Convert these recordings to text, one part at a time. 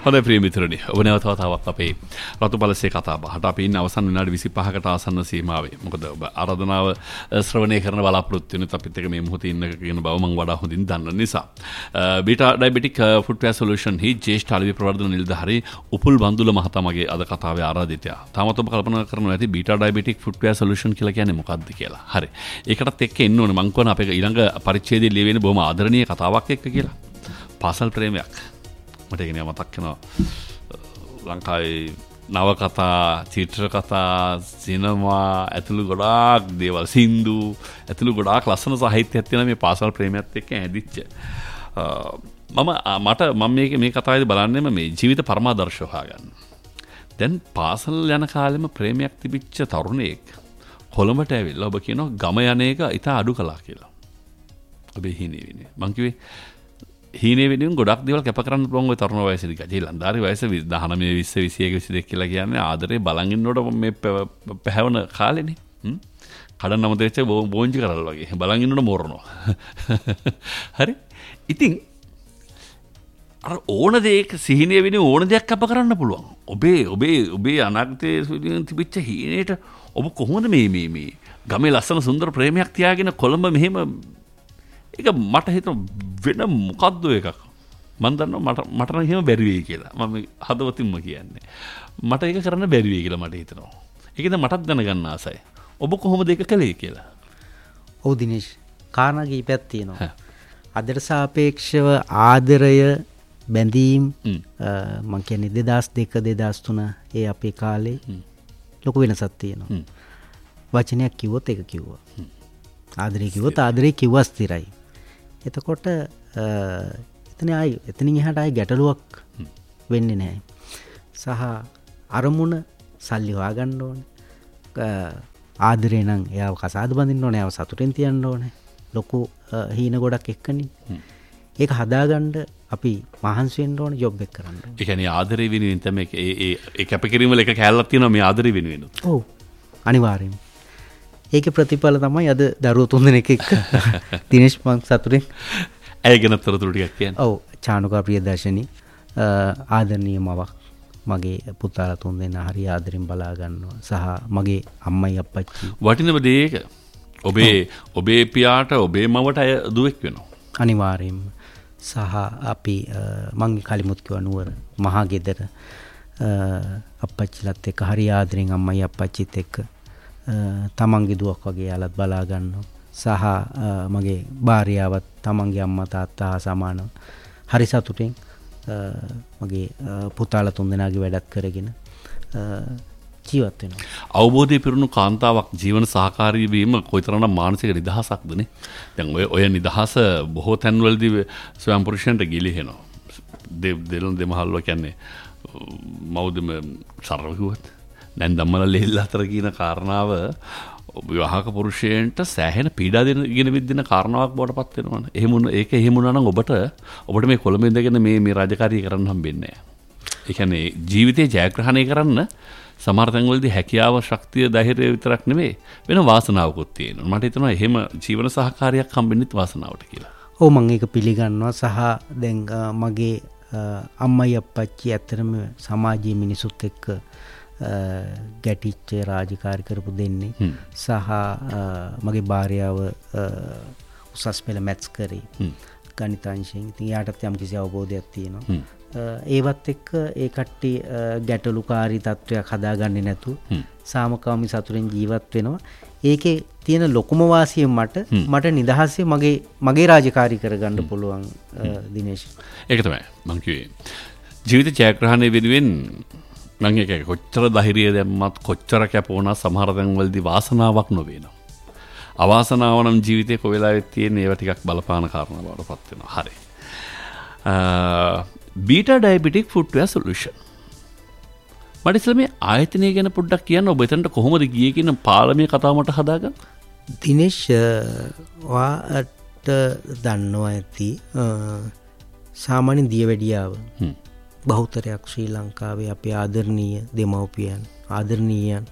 හොඳයි ප්‍රිය මිත්‍රනි, ඔබ නැවත වතාවක් අපේ රතු බලසේ කතා බහට අපි ඉන්නේ අවසන් විනාඩි 25කට ආසන්න සීමාවේ. මොකද ඔබ ආරාධනාව ශ්‍රවණය කරන බලාපොරොත්තු වෙනුත් අපිත් එක මේ මොහොතේ ඉන්න කියන බව මම වඩා හොඳින් දන්න නිසා. බීටා ඩයබෙටික් ෆුට්වෙයාර් සොලියුෂන් හි ජ්‍යෙෂ්ඨ අලෙවි ප්‍රවර්ධන නිලධාරී උපුල් බන්දුල මහතා මගේ අද කතාවේ ආරාධිතයා. තාමත් ඔබ කල්පනා කරනවා ඇති බීටා ඩයබෙටික් ෆුට්වෙයාර් සොලියුෂන් කියලා කියන්නේ මොකක්ද කියලා. හරි. ඒකටත් එක්ක එන්න ඕනේ මං කියනවා අපේ ඊළඟ පරිච්ඡේදයේ ලියවෙන බොහොම ආදරණීය කතාවක් එක්ක කියලා. පාසල් ප්‍රේමයක්. මට ඒක නෑ මතක් වෙනවා. ලංකාවේ නවකතා, චිත්‍රකතා, සිනමා ඇතුළු ගොඩාක් දේවල්, සින්දු ඇතුළු ගොඩාක් ලස්සන සාහිත්‍යයක් තියෙනවා මේ පාසල් ප්‍රේමයත් එක්ක ඇඳිච්ච. මම මේ කතාවේදී බලන්නේම මේ ජීවිත පරමාදර්ශ හොයාගන්න. දැන් පාසල් යන කාලෙම ප්‍රේමයක් තිබිච්ච තරුණයෙක් කොළඹට ඇවිල්ලා ඔබ කියනවා ගම යන එක ඉතා අඩු කළා කියලා. ඔබේ හිනේ විනේ. මං කිව්වේ හීනේ වෙනුවෙන් ගොඩක් දේවල් කැප කරන්න පුළුවන් ওই තරුණ වයසේදී. ජීලන්දාරි වයස 19 20 21 22 කියලා කියන්නේ ආදරේ බලන් ඉන්නකොට මේ පැහැවන කාලෙනේ. කඩන් නම දෙච්ච බෝංචි කරල් වගේ. බලන් ඉන්නකොට මෝරනවා. හරි. ඉතින් අර ඕන දෙයක සිහිනේ වෙනුවෙන් ඕන දෙයක් කැප කරන්න පුළුවන්. ඔබේ අනාගතයේ තිබිච්ච හීනේට ඔබ කොහොමද මේ ගමේ ලස්සන සුන්දර ප්‍රේමයක් තියාගෙන කොළඹ මෙහෙම ඒක මට හිතෙන වෙන මොකද්ද එකක් මම දන්නවා මට නම් එහෙම බැරි වෙයි කියලා මම හදවතින්ම කියන්නේ මට ඒක කරන්න බැරි වෙයි කියලා මට හිතෙනවා ඒකද මටත් දැනගන්න ආසයි ඔබ කොහොමද ඒක කළේ කියලා ඔව් දිනේෂ් කාරණා කීපයක් තියෙනවා අදට සාපේක්ෂව ආදරය බැඳීම් මම කියන්නේ 2002 2003 ඒ අපේ කාලේ ලොකු වෙනසක් තියෙනවා වචනයක් කිව්වොත් ඒක කිව්වා ආදරේ කිව්වොත් ආදරේ කිව්වා ස්ථිරයි එතකොට එතනින් එහාට ආයි ගැටලුවක් වෙන්නේ නැහැ. සහ අරමුණ සල්ලි හොයාගන්න ඕනේ. ආදරේ නම් එයාව කසාද බඳින්න ඕනේ. එයාව සතුටින් තියන්න ඕනේ. ලොකු හීන ගොඩක් එක්කනේ. ඒක හදාගන්න අපි මහන්සි වෙන්න ඕනේ ජොබ් එක කරන්න. ඒ කියන්නේ ආදරේ වෙනුවෙන් තමයි ඒ කැපකිරීම වල එක කැලලක් තියෙනවා මේ ආදරේ වෙනුවෙන්. ඔව්. අනිවාර්යයෙන්ම. ඒක ප්‍රතිඵල තමයි අද දරුවෝ 3 දෙනෙක් එක්ක දිනේෂ් මං සතුටින් ඇය ගැන තොරතුරු ටිකක් කියන්න. ඔව් චානුකා ප්‍රියදර්ශනි ආදරණීය මවක් මගේ පුතාලා 3 දෙනා හරි ආදරෙන් බලා ගන්නවා සහ මගේ අම්මයි අප්පච්චි වටිනම දේ ඒක. ඔබේ පියාට ඔබේ මවට අය දුවෙක් වෙනවා. අනිවාර්යයෙන්ම. සහ අපි මං කලිමුත් කිව්වා නුවර මහා ගෙදර අප්පච්චිලත් එක්ක හරි ආදරෙන් අම්මයි අප්පච්චිත් එක්ක තමන්ගේ දුවක් වගේ යාලත් බලා ගන්නවා සහ මගේ භාර්යාවත් තමන්ගේ අම්මා තාත්තා හා සමානව හරි සතුටින් මගේ පුතාලා 3 දෙනාගේ වැඩක් කරගෙන ජීවත් වෙනවා. අවබෝධය පිරුණු කාන්තාවක් ජීවන සහකාරී වීම කොයිතරම්නම් මානසික නිදහසක්ද නේ. දැන් ඔය නිදහස බොහෝ තැන්වලදී ස්වයං පුරුෂයන්ට ගිලිහෙනවා. දෙමහල්ව කියන්නේ මවුදම සරලකුවත් දැන් දම්මල ලෙහෙල් අතර කියන කාරණාව විවාහක පුරුෂයන්ට සෑහෙන පීඩා දෙන විදින කාරණාවක් බවට පත් වෙනවනේ. එහෙම වුණා නම් ඔබට මේ කොළඹ ඉඳගෙන මේ රාජකාරිය කරන්න හම්බෙන්නේ නැහැ. ඒ කියන්නේ ජීවිතේ ජයග්‍රහණය කරන්න සමහර තැන්වලදී හැකියාව, ශක්තිය, ධෛර්යය විතරක් නෙමෙයි වෙන වාසනාවකුත් තියෙනවා. මට හිතෙනවා එහෙම ජීවන සහකාරියක් හම්බෙන්නෙත් වාසනාවට කියලා. ඔව් මම ඒක පිළිගන්නවා සහ දැන් මගේ අම්මයි අප්පච්චි ඇත්තටම සමාජීය මිනිසුත් එක්ක ගැටිච්ච රාජකාරී කරපු දෙන්නේ සහ මගේ භාර්යාව උසස් පෙළ මැත්ස් කරේ ගණිතාංශයෙන්. ඉතින් යාටත් යම් කිසි අවබෝධයක් තියෙනවා. ඒවත් එක්ක ඒ කට්ටිය ගැටලුකාරී තත්වයක් හදාගන්නේ නැතුව සාමකාමී සතුටින් ජීවත් වෙනවා. ඒකේ තියෙන ලොකුම වාසිය මට නිදහසේ මගේ රාජකාරී කරගන්න පුළුවන් දිනේෂ්. ඒක තමයි මං කිව්වේ. ජීවිත ජයග්‍රහණය වෙනුවෙන් මම ඒක කොච්චර ධෛර්යය දැම්මත් කොච්චර කැපුණා සමහර තැන්වලදී වාසනාවක් නොවේනවා. අවාසනාව නම් ජීවිතේ කොයි වෙලාවෙත් තියෙන ඒවා ටිකක් බලපාන කාරණා බවට පත් වෙනවා. හරි. Beta ඩයබෙටික් ෆුට්වෙයාර් solution. මට ඉස්සෙල්ලා මේ ආයතනය ගැන පොඩ්ඩක් කියන්න ඔබ එතනට කොහොමද ගියේ කියන පාළමේ කතාව මට හදාගන්න. දිනේෂ් වාට දන්නවා ඇති සාමාන්‍ය දියවැඩියාව බහුතරයක් ශ්‍රී ලංකාවේ අපේ ආදරණීය දෙමව්පියන් ආදරණීයන්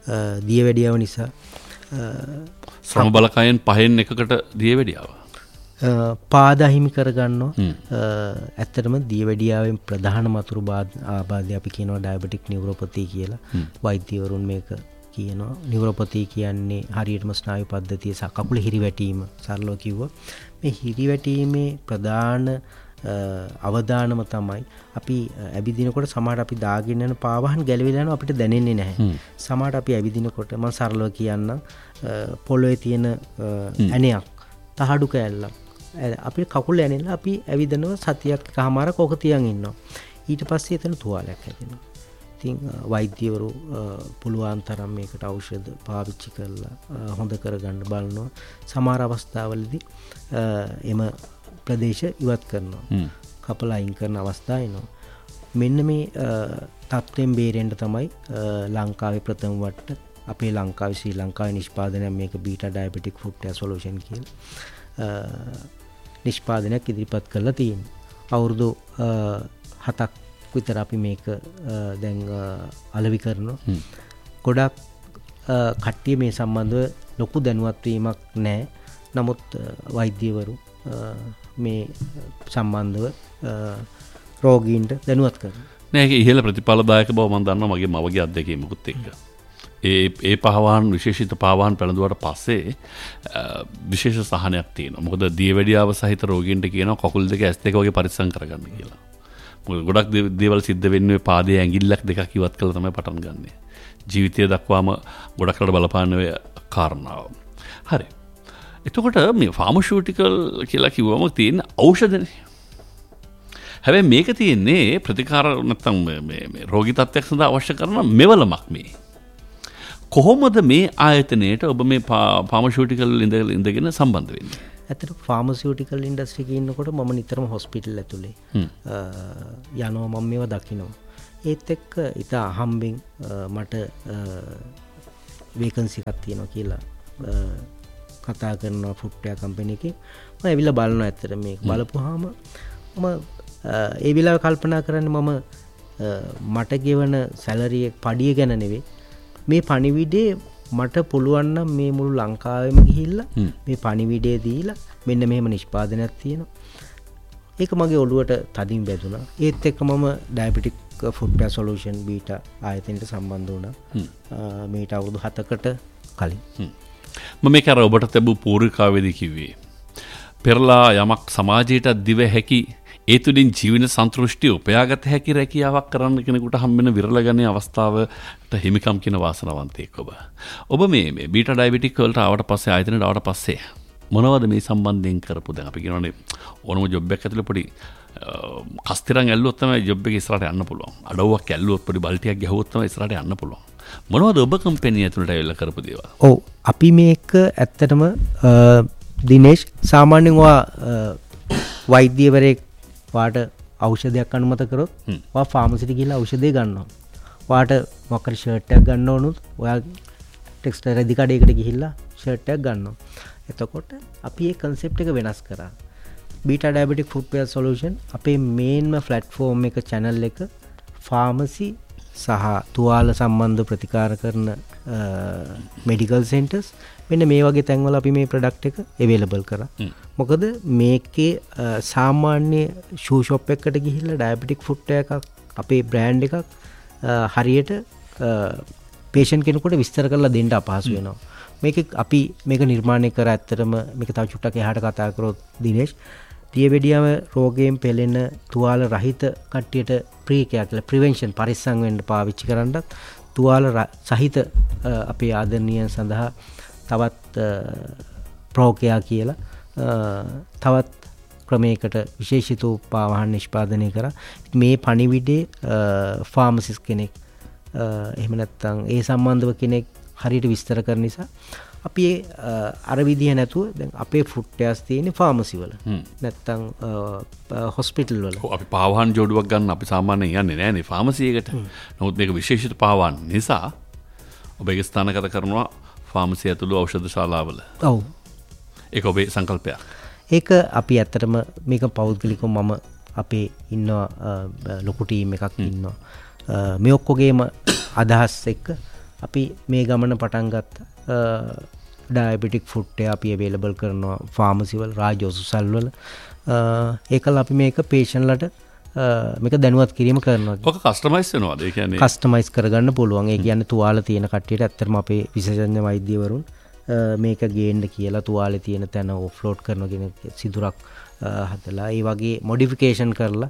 දියවැඩියාව නිසා සම බලකායෙන් 5න් 1කට දියවැඩියාව පාද අහිමි කරගන්නවා. ඇත්තටම දියවැඩියාවෙන් ප්‍රධාන මතුරු ආබාධය අපි කියනවා ඩයබටික් නියුරෝපති කියලා. වෛද්‍යවරුන් මේක කියනවා. නියුරෝපති කියන්නේ හරියටම ස්නායු පද්ධතිය සහ කකුල හිරිවැටීම සරලව කිව්වොත්. මේ හිරිවැටීමේ ප්‍රධාන අවදානම තමයි අපි ඇවිදිනකොට සමහර අපි දාගෙන යන පාවහන් ගැලවිලා යනවා අපිට දැනෙන්නේ නැහැ. සමහර අපි ඇවිදිනකොට මම සරලව කියන්නම් පොළොවේ තියෙන ඇණයක් තහඩු කෑල්ලක් අපේ කකුල ඇනෙලා අපි ඇවිදනවා සතියක් කමාරක් ඕක තියන් ඉන්නවා. ඊට පස්සේ එතන තුවාලයක් හැදෙනවා. ඉතින් වෛද්‍යවරු පුළුවන් තරම් මේකට ඖෂධ පාවිච්චි කරලා හොඳ කරගන්න බලනවා. සමහර අවස්ථාවලදී එම ප්‍රදේශ ඉවත් කරනවා. කපලා අයින් කරන අවස්ථා එනවා. මෙන්න මේ තත්ත්වයෙන් බේරෙන්න තමයි ලංකාවේ ප්‍රථම වට්ට අපේ ලංකාවේ ශ්‍රී ලංකාවේ නිෂ්පාදනයක් මේක beta diabetic food care solution කියලා නිෂ්පාදනයක් ඉදිරිපත් කරලා තියෙනවා. අවුරුදු 7ක් විතර අපි මේක දැන් අලෙවි කරනවා. ගොඩක් කට්ටිය මේ සම්බන්ධව ලොකු දැනුවත් වීමක් නැහැ. නමුත් වෛද්‍යවරු මේ සම්බන්ධව රෝගීන්ට දැනුවත් කරනවා. නෑ ඒක ඉහළ ප්‍රතිඵලදායක බව මම දන්නවා මගේ මවගේ අත්දැකීමකුත් එක්ක. ඒ පාවාහන් විශේෂිත පාවාහන් පැළඳුවාට පස්සේ විශේෂ සහනයක් තියෙනවා. මොකද දියවැඩියාව සහිත රෝගීන්ට කියනවා කකුල් දෙක ඇස් දෙක වගේ පරිස්සම් කරගන්න කියලා. මොකද ගොඩක් දේවල් සිද්ධ වෙන්නේ පාදයේ ඇඟිල්ලක් දෙකක් ඉවත් කරලා තමයි පටන් ගන්නෙ. ජීවිතය දක්වාම ගොඩක් රට බලපාන ඔය කාරණාව. හරි. එතකොට මේ ෆාමසිටිකල් කියලා කිව්වම තියෙන ඖෂධනේ. හැබැයි මේක තියෙන්නේ ප්‍රතිකාර නැත්තම් මේ රෝගී තත්ත්වයක් සඳහා අවශ්‍ය කරන මෙවලමක් මේ. කොහොමද මේ ආයතනයට ඔබ මේ ෆාමසිටිකල් ඉඳගෙන සම්බන්ධ වෙන්නේ? ඇත්තට ෆාමසිටිකල් ඉන්ඩස්ට්‍රි එකේ ඉන්නකොට මම නිතරම හොස්පිටල් ඇතුලේ යනවා මම මේවා දකිනවා. ඒත් එක්ක ඊට අහම්බෙන් මට වේකන්සි එකක් තියෙනවා කියලා කතා කරනවා ෆුඩ් කෙයාර් කම්පැනි එකේ. මම ඇවිල්ලා බලනවා ඇත්තට මේක බලපුවාම මම ඒ විලාව කල්පනා කරන්නේ මම මට ගෙවන සැලරි පඩිය ගැන නෙවෙයි. මේ පණිවිඩේ මට පුළුවන් නම් මේ මුළු ලංකාවෙම ගිහිල්ලා මේ පණිවිඩය දීලා මෙන්න මෙහෙම නිෂ්පාදනයක් තියෙනවා. ඒක මගේ ඔළුවට තදින් වැදුනා. ඒත් එක්ක මම diabetic food care solution beta ආයතනයට සම්බන්ධ වුණා. මේට අවුරුදු 7කට කලින්. මම මේක අර ඔබට තිබු පූර්විකාවේදී කිව්වේ. පෙරලා යමක් සමාජයට දිව හැකි ඒ තුළින් ජීවන සන්තෘෂ්ටි උපයාගත හැකි රැකියාවක් කරන්න කෙනෙකුට හම්බෙන විරලගන්නේ අවස්ථාවට හිමිකම් කියන වාසනාවන්තයෙක් ඔබ. ඔබ මේ බීටා ඩයබටික් වලට ආවට පස්සේ ආයතනයට ආවට පස්සේ මොනවද මේ සම්බන්ධයෙන් කරපු දැන් අපි කියනවානේ ඕනම ජොබ් එකක් ඇතුළේ පොඩි කස්තිරන් ඇල්ලුවොත් තමයි ජොබ් එක ඉස්සරහට යන්න පුළුවන්. අඩවුවක් ඇල්ලුවොත් පොඩි බල්ටියක් ගැහුවොත් තමයි ඉස්සරහට යන්න පුළුවන්. මොනවද ඔබ කම්පැනි ඇතුළට ඇවිල්ලා කරපු දේවල්? ඔව් අපි මේක ඇත්තටම දිනේෂ් සාමාන්‍යයෙන් වෛද්‍යවරයෙක් වාට ඖෂධයක් අනුමත කරොත් වා ෆාමසිට ගිහිල්ලා ඖෂධය ගන්නවා. වාට මොකක් හරි ෂර්ට් එකක් ගන්න ඕනොත් ඔයා ටෙක්ස්ටයිල් රෙදි කඩේකට ගිහිල්ලා ෂර්ට් එකක් ගන්නවා. එතකොට අපි මේ concept එක වෙනස් කරා. Beta diabetic food care solution අපේ මේන්ම platform එක channel එක ෆාමසි සහ තුවාල සම්බන්ධ ප්‍රතිකාර කරන මෙඩිකල් සෙන්ටර්ස් මෙන්න මේ වගේ තැන්වල අපි මේ ප්‍රොඩක්ට් එක available කරා. මොකද මේකේ සාමාන්‍ය ෂූ ෂොප් එකකට ගිහිල්ලා ඩයබටික් ෆුඩ් එකක් අපේ බ්‍රෑන්ඩ් එකක් හරියට පේෂන්ට් කෙනෙකුට විස්තර කරලා දෙන්න අපහසු වෙනවා. මේක අපි මේක නිර්මාණය කර ඇත්තටම මේක තව චුට්ටක් එහාට කතා කරොත් දිනේෂ් දියවැඩියාව රෝගයෙන් පෙළෙන තුවාල රහිත කට්ටියට ප්‍රීකෙයා කියලා ප්‍රිවෙන්ෂන් පරිස්සම් වෙන්න පාවිච්චි කරන්නත් තුවාල සහිත අපේ ආදරණීයන් සඳහා තවත් ප්‍රෝකෙයා කියලා තවත් ක්‍රමයකට විශේෂිත උපාවාහන නිෂ්පාදනය කරා. මේ පණිවිඩේ ෆාමසිස් කෙනෙක් එහෙම නැත්නම් ඒ සම්බන්ධව කෙනෙක් හරියට විස්තර කරන නිසා අපි අර විදිහ නැතුව දැන් අපේ ෆුඩ් කෙයාර්ස් තියෙන්නේ ෆාමසි වල නැත්නම් හොස්පිටල් වල. අපි පාවාහන් ජෝඩුවක් ගන්න අපි සාමාන්‍යයෙන් යන්නේ නැහැ නේ ෆාමසි එකට. නමුත් මේක විශේෂිත පාවාහන් නිසා ඔබ ඒක ස්ථානගත කරනවා ෆාමසි ඇතුළු ඖෂධ ශාලාවල. ඔව්. ඒක ඔබේ සංකල්පයක්. ඒක අපි ඇත්තටම මේක පෞද්ගලිකව මම අපේ ඉන්න ලොකු ටීම් එකක් ඉන්නවා. මේ ඔක්කොගේම අදහස් එක්ක අපි මේ ගමන පටන් ගත්තා. ඩයබටික් ෆුඩ් එක අපි අවైలබල් කරනවා ෆාමසි වල රාජෝසුසල් වල. ඒකල අපි මේක පේෂන්ට්ලට මේක දැනුවත් කිරීම කරනවා. ඔක කස්ටමයිස් වෙනවද? ඒ කියන්නේ කස්ටමයිස් කරගන්න පුළුවන්. ඒ කියන්නේ තුවාල තියෙන කට්ටියට ඇත්තටම අපේ විශේෂඥ වෛද්‍යවරුන් මේක ගේන්න කියලා තුවාලේ තියෙන තැන ඔෆ්ලෝඩ් කරනවා කියන සිදුරක් හදලා ඒ වගේ මොඩිෆිකේෂන් කරලා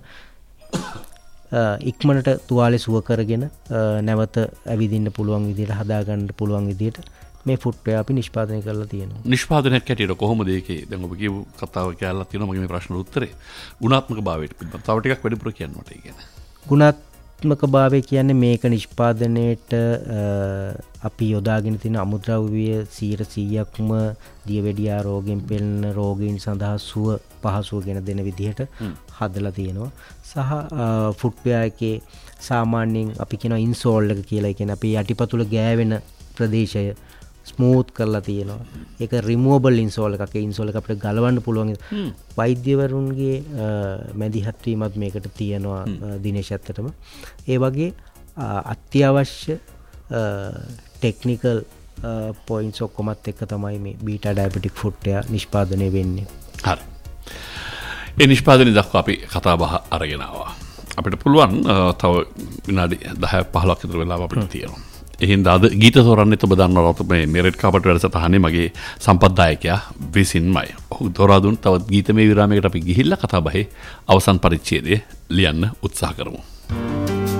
ඉක්මනට තුවාලේ සුව කරගෙන නැවත ඇවිදින්න පුළුවන් විදිහට හදාගන්න පුළුවන් විදිහට මේ ෆුට්වෙයා අපි නිෂ්පාදනය කරලා තියෙනවා. නිෂ්පාදනයක් හැටියට කොහොමද ඒකේ දැන් ඔබ කියපු කතාව කියලා තියෙනවා මගේ මේ ප්‍රශ්න උත්තරේ ගුණාත්මක භාවයට පිළිබඳව තව ටිකක් වැඩිපුර කියන්න මට ඒ කියන්නේ. ගුණාත්මක භාවය කියන්නේ මේක නිෂ්පාදනයේට අපි යොදාගෙන තියෙන අමුද්‍රව්‍ය 100%ක්ම දියවැඩියා රෝගයෙන් පෙළෙන රෝගීන් සඳහා සුව පහසුව ගෙන දෙන විදිහට හදලා තියෙනවා. සහ ෆුට්වෙයා එකේ සාමාන්‍යයෙන් අපි කියන ඉන්සෝල් එක කියලා කියන්නේ අපි යටිපතුල ගෑවෙන ප්‍රදේශය ස්මූත් කරලා තියෙනවා. ඒක රිමූවබල් ඉන්සෝල් එකක්. ඒ ඉන්සෝල් එක අපිට ගලවන්න පුළුවන්. වෛද්‍යවරුන්ගේ මැදිහත් වීමත් මේකට තියෙනවා දිනේෂ් ඇත්තටම. ඒ වගේ අත්‍යවශ්‍ය ටෙක්නිකල් පොයින්ට්ස් ඔක්කොමත් එක්ක තමයි මේ බීටා ඩයබටික් ෆුඩ් එක නිෂ්පාදනය වෙන්නේ. හරි. ඒ නිෂ්පාදනය දක්වා අපි කතා බහ අරගෙන ආවා. අපිට පුළුවන් තව විනාඩි 10 15ක් විතර වෙලාව අපිට තියෙනවා. එහෙනම් අද ගීත තෝරන්නේ ඔබ දන්නවා මේ රෙඩ් කාපට් වැඩසටහනේ මගේ සම්පත්දායකයා විසින්මයි. ඔහු තෝරා දුන් තවත් ගීතමය විරාමයකට අපි ගිහිල්ලා කතා බහේ අවසන් පරිච්ඡේදය ලියන්න උත්සාහ කරමු.